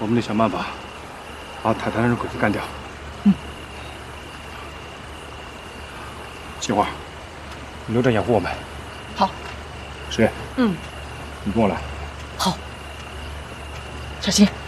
我们得想办法把泰坦人鬼子干掉。 嗯。 杏花，你留着掩护我们。 好。 石， 嗯， 你跟我来。 好。小心。